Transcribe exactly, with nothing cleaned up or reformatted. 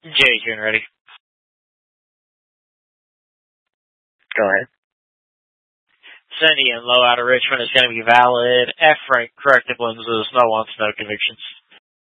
Jay, you ready? Go ahead. Cindy and low out of Richmond is going to be valid. F rank corrected lenses, no wants, no convictions.